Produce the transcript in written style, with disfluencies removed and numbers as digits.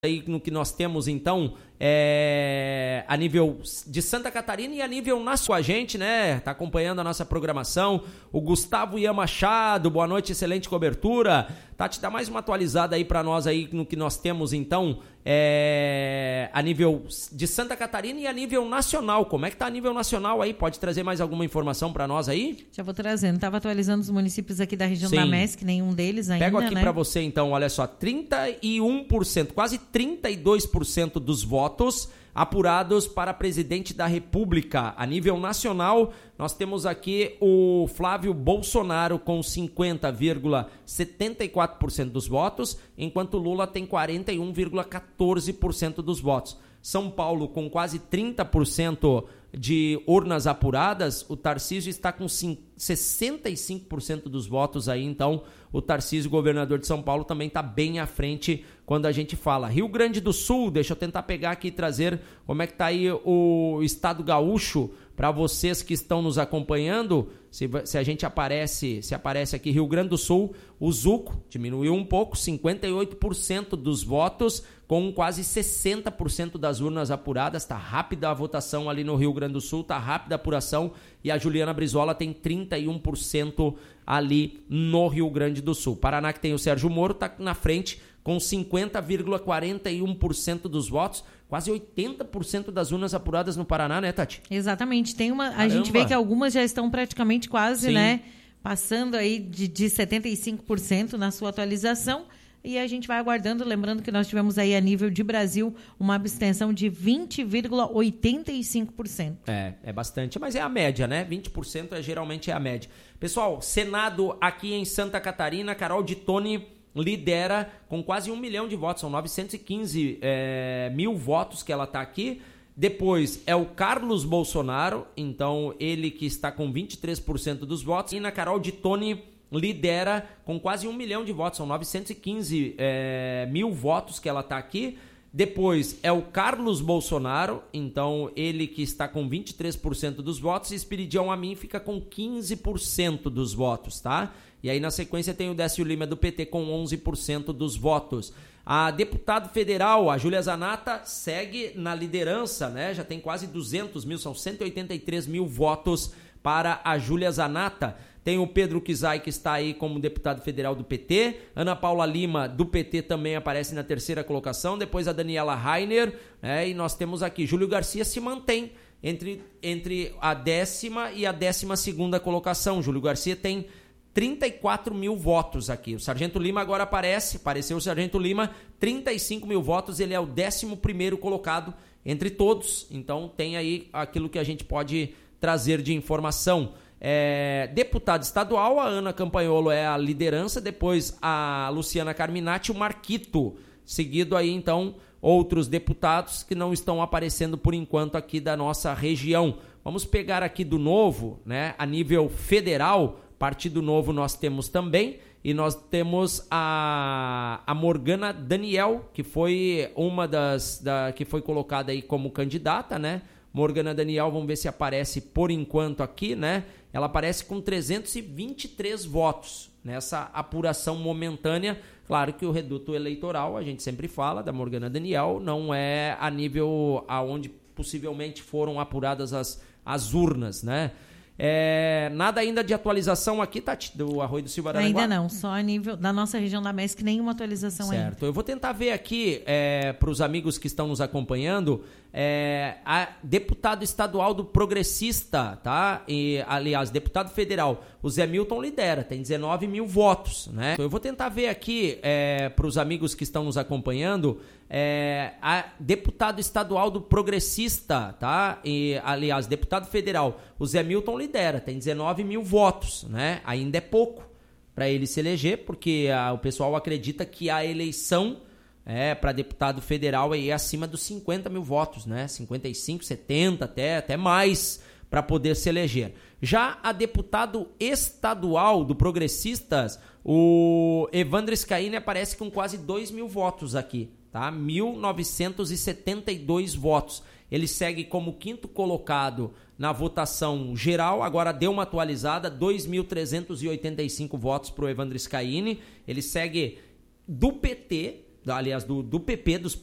aí no que nós temos então a nível de Santa Catarina e a nível nacional com a gente, né? Tá acompanhando a nossa programação. O Gustavo Ian Machado, boa noite, excelente cobertura. Tati, dá mais uma atualizada aí para nós aí no que nós temos então a nível de Santa Catarina e a nível nacional. Como é que tá a nível nacional aí? Pode trazer mais alguma informação para nós aí? Já vou trazendo. Tava atualizando os municípios aqui da região da MESC, nenhum deles ainda, Pego aqui, né? para você então, olha só, 31%, quase 32% dos votos apurados para presidente da República. A nível nacional, nós temos aqui o Flávio Bolsonaro com 50,74% dos votos, enquanto Lula tem 41,14% dos votos. São Paulo com quase 30% de urnas apuradas, o Tarcísio está com 65% dos votos aí, então o Tarcísio, governador de São Paulo, também está bem à frente quando a gente fala. Rio Grande do Sul, deixa eu tentar pegar aqui e trazer como é que está aí o estado gaúcho para vocês que estão nos acompanhando. Se a gente aparece aqui, Rio Grande do Sul, o Zuco diminuiu um pouco, 58% dos votos, com quase 60% das urnas apuradas. Está rápida a votação ali no Rio Grande do Sul, está rápida a apuração, e a Juliana Brizola tem 31% ali no Rio Grande do Sul. Paraná, que tem o Sérgio Moro, está na frente com 50,41% dos votos, quase 80% das urnas apuradas no Paraná, né, Tati? Exatamente. A gente vê que algumas já estão praticamente quase, sim, né, passando aí de 75% na sua atualização. E a gente vai aguardando, lembrando que nós tivemos aí a nível de Brasil uma abstenção de 20,85%. É bastante, mas é a média, né? 20% geralmente é a média. Pessoal, Senado aqui em Santa Catarina, Carol de Toni lidera com quase 1 milhão de votos, são 915 mil votos que ela está aqui. Depois é o Carlos Bolsonaro, então ele que está com 23% dos votos. E na Carol de Toni lidera com quase 1 milhão de votos, são 915 mil votos que ela está aqui. Depois é o Carlos Bolsonaro, então ele que está com 23% dos votos, e Espiridião Amin fica com 15% dos votos, tá? E aí na sequência tem o Décio Lima do PT com 11% dos votos. A deputada federal, a Júlia Zanata, segue na liderança, né? Já tem quase 200 mil, são 183 mil votos para a Júlia Zanata. Tem o Pedro Kizai, que está aí como deputado federal do PT. Ana Paula Lima, do PT, também aparece na terceira colocação. Depois a Daniela Rainer, né? E nós temos aqui, Júlio Garcia se mantém entre a 10ª e a 12ª colocação. Júlio Garcia tem 34 mil votos aqui. O Sargento Lima agora apareceu o Sargento Lima, 35 mil votos, ele é o 11º colocado entre todos. Então tem aí aquilo que a gente pode trazer de informação. Deputado estadual, a Ana Campagnolo é a liderança, depois a Luciana Carminati e o Marquito, seguido aí então outros deputados que não estão aparecendo por enquanto aqui da nossa região. Vamos pegar aqui do Novo, né? A nível federal, Partido Novo nós temos também, e nós temos a Morgana Daniel, que foi uma que foi colocada aí como candidata, né? Morgana Daniel, vamos ver se aparece por enquanto aqui, né? Ela aparece com 323 votos nessa apuração momentânea. Claro que o reduto eleitoral, a gente sempre fala da Morgana Daniel, não é a nível aonde possivelmente foram apuradas as urnas, né? Nada ainda de atualização aqui, Tati, do Arroio do Silva Araranguá? Ainda não, só a nível da nossa região da MESC, nenhuma atualização ainda. Certo, eu vou tentar ver aqui para os amigos que estão nos acompanhando, a deputado estadual do Progressista, tá? E, aliás, deputado federal, o Zé Milton lidera, tem 19 mil votos, né? Eu vou tentar ver aqui para os amigos que estão nos acompanhando, a deputado estadual do Progressista, tá? E, aliás, deputado federal, o Zé Milton lidera, tem 19 mil votos, né? Ainda é pouco para ele se eleger, porque o pessoal acredita que a eleição para deputado federal é acima dos 50 mil votos, né? 55, 70, até mais para poder se eleger. Já a deputado estadual do Progressistas, o Evandro Scaini, aparece com quase 2 mil votos aqui, tá? 1.972 votos. Ele segue como quinto colocado na votação geral, agora deu uma atualizada, 2.385 votos para o Evandro Scaini. Ele segue do PT, aliás, do PP, dos